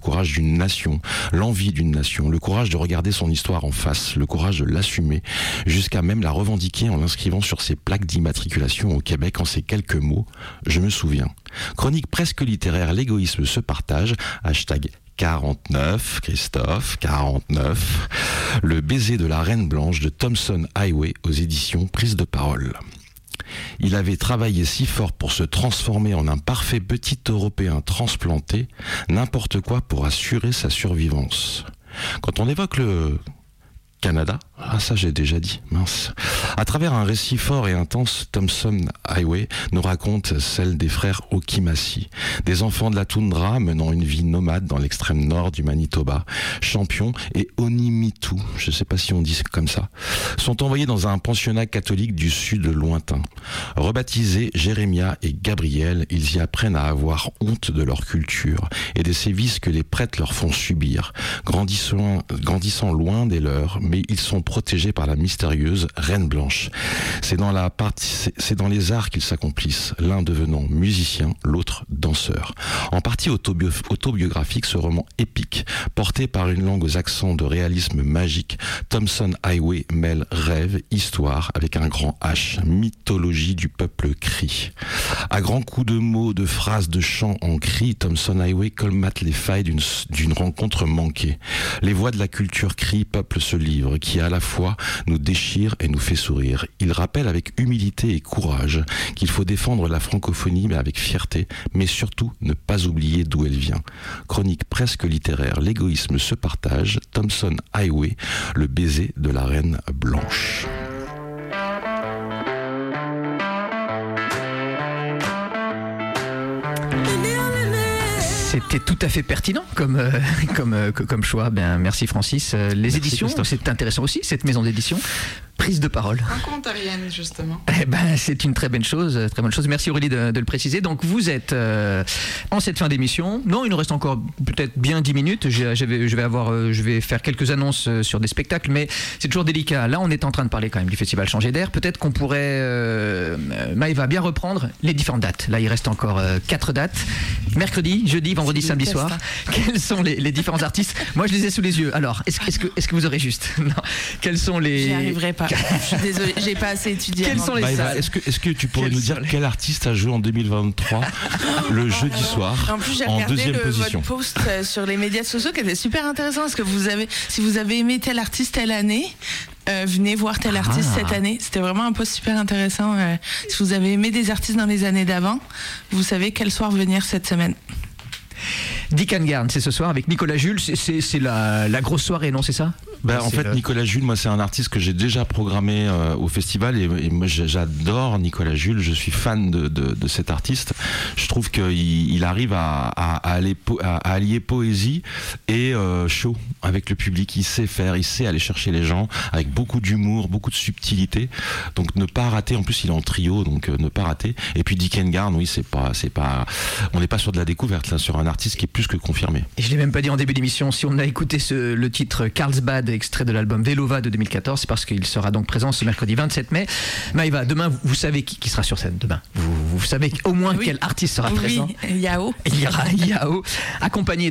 courage d'une nation, l'envie d'une nation, le courage de regarder son histoire en face, le courage de l'assumer, jusqu'à même la revendiquer en l'inscrivant sur ses plaques d'immatriculation au Québec en ces quelques mots. Je me souviens. Chronique presque littéraire, l'égoïsme se partage. Hashtag 49, Christophe, 49. Le baiser de la Reine Blanche de Thompson Highway aux éditions Prise de Parole. Il avait travaillé si fort pour se transformer en un parfait petit Européen transplanté, n'importe quoi pour assurer sa survivance. Quand on évoque le Canada, ça j'ai déjà dit, mince. À travers un récit fort et intense, Thompson Highway nous raconte celle des frères Okimasi, des enfants de la toundra menant une vie nomade dans l'extrême nord du Manitoba. Champion et Onimitu, je ne sais pas si on dit comme ça, sont envoyés dans un pensionnat catholique du sud lointain. Rebaptisés Jérémia et Gabriel, ils y apprennent à avoir honte de leur culture et des sévices que les prêtres leur font subir, grandissant loin des leurs, mais ils sont protégés par la mystérieuse Reine Blanche. C'est dans les arts qu'ils s'accomplissent, l'un devenant musicien, l'autre danseur. En partie autobiographique, ce roman épique, porté par une langue aux accents de réalisme magique, Thompson Highway mêle rêve, histoire, avec un grand H, mythologie du peuple cri. À grands coups de mots, de phrases, de chants en cri, Thompson Highway colmate les failles d'une rencontre manquée. Les voix de la culture cri peuplent ce livre, qui à la fois nous déchire et nous fait sourire. Il rappelle avec humilité et courage qu'il faut défendre la francophonie mais avec fierté, mais surtout ne pas oublier d'où elle vient. Chronique presque littéraire, l'égoïsme se partage, Thompson Highway, le baiser de la Reine Blanche. C'était tout à fait pertinent comme choix. Bien, merci Francis. Les éditions, Christophe. C'est intéressant aussi, cette maison d'édition. Prise de parole. Franco-ontarienne, justement. Eh ben, c'est une très bonne chose. Merci Aurélie de le préciser. Donc vous êtes en cette fin d'émission. Non, il nous reste encore peut-être bien 10 minutes. Je vais faire quelques annonces sur des spectacles, mais c'est toujours délicat. Là, on est en train de parler quand même du festival Changer d'air. Peut-être qu'on pourrait, Maëva, bien reprendre les différentes dates. Là, il reste encore 4 dates. Mercredi, jeudi, vendredi, samedi soir. Quels sont les différents artistes? Moi, je les ai sous les yeux. Alors, est-ce que vous aurez juste? Non. Quels sont les... J'y arriverai pas. Je suis désolée, j'ai pas assez étudié. Quelles sont les salles? Est-ce que tu pourrais nous dire quel artiste a joué en 2023 le jeudi soir en plus, j'ai en regardé deuxième position? votre post sur les médias sociaux qui était super intéressant. Est-ce que si vous avez aimé tel artiste telle année, venez voir tel artiste cette année. C'était vraiment un post super intéressant. Si vous avez aimé des artistes dans les années d'avant, vous savez quel soir venir cette semaine. Dick and Garn, c'est ce soir avec Nicolas Jules. C'est la grosse soirée, non, c'est ça? En fait, Nicolas Jules, moi, c'est un artiste que j'ai déjà programmé au festival et moi, j'adore Nicolas Jules. Je suis fan de cet artiste. Je trouve qu'il arrive à allier poésie et show avec le public. Il sait faire, il sait aller chercher les gens avec beaucoup d'humour, beaucoup de subtilité. Donc, ne pas rater. En plus, il est en trio, donc ne pas rater. Et puis Dick and Garn, oui, c'est pas. On n'est pas sur de la découverte là, sur un artiste qui est plus que confirmé. Et je l'ai même pas dit en début d'émission. Si on a écouté le titre Carlsbad, extrait de l'album Velova de 2014, c'est parce qu'il sera donc présent ce mercredi 27 mai. Maëva, demain, vous savez qui sera sur scène demain. Vous savez au moins quel artiste sera présent. Oui, Yao. Il y aura Yao, accompagné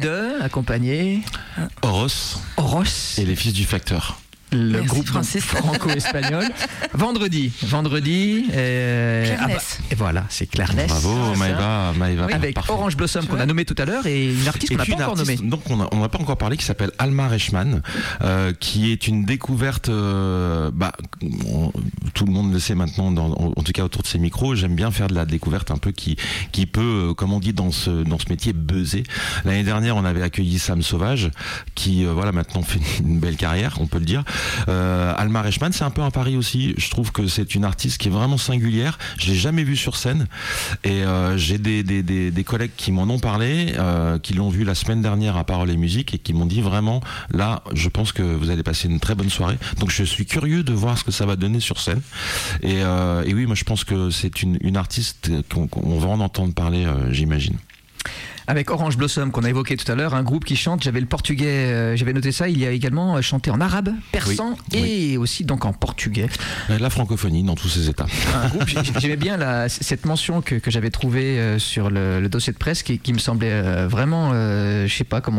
Horos et les Fils du Facteur. Le groupe franco-espagnol. Vendredi. Et voilà, c'est Clarness. Bravo, Maëva. Oui, avec parfait. Orange Blossom qu'on a nommé tout à l'heure et une artiste qu'on n'a pas encore nommée. Donc on n'a pas encore parlé, qui s'appelle Alma Reichmann, qui est une découverte. Tout le monde le sait maintenant, en tout cas autour de ces micros. J'aime bien faire de la découverte un peu qui peut, comme on dit dans ce métier, buzzer. L'année dernière, on avait accueilli Sam Sauvage, qui maintenant fait une belle carrière, on peut le dire. Alma Reichmann, c'est un peu un pari aussi. Je trouve que c'est une artiste qui est vraiment singulière. Je l'ai jamais vue sur scène et j'ai des collègues qui m'en ont parlé, qui l'ont vue la semaine dernière à Parole et Musique et qui m'ont dit vraiment, là, je pense que vous allez passer une très bonne soirée. Donc je suis curieux de voir ce que ça va donner sur scène. Et oui, moi je pense que c'est une artiste qu'on va en entendre parler, j'imagine. Avec Orange Blossom qu'on a évoqué tout à l'heure, un groupe qui chante, j'avais le portugais, j'avais noté ça, il y a également chanté en arabe, persan et aussi donc en portugais. La francophonie dans tous ses états. Un groupe, j'aimais bien cette mention que j'avais trouvée sur le dossier de presse qui me semblait vraiment, je sais pas comment